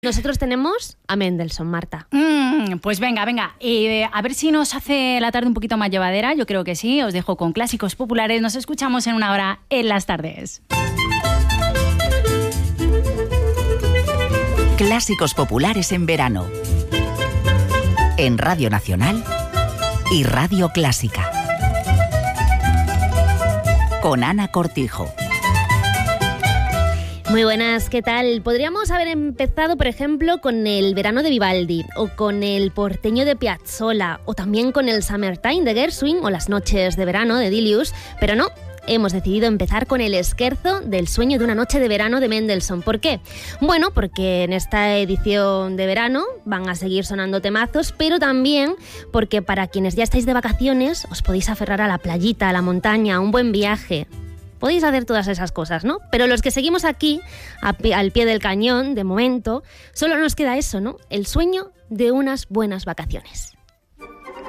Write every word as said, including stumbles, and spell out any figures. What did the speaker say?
Nosotros tenemos a Mendelssohn, Marta. Mm, pues venga, venga. Eh, a ver si nos hace la tarde un poquito más llevadera. Yo creo que sí. Os dejo con clásicos populares. Nos escuchamos en una hora en las tardes. Clásicos populares en verano. En Radio Nacional y Radio Clásica. Con Ana Cortijo. Muy buenas, ¿qué tal? Podríamos haber empezado, por ejemplo, con el Verano de Vivaldi, o con el Porteño de Piazzolla, o también con el Summertime de Gershwin, o las Noches de Verano de Delius, pero no. Hemos decidido empezar con el Scherzo del Sueño de una noche de verano de Mendelssohn. ¿Por qué? Bueno, porque en esta edición de verano van a seguir sonando temazos, pero también porque para quienes ya estáis de vacaciones os podéis aferrar a la playita, a la montaña, a un buen viaje. Podéis hacer todas esas cosas, ¿no? Pero los que seguimos aquí, pi- al pie del cañón, de momento, solo nos queda eso, ¿no? El sueño de unas buenas vacaciones.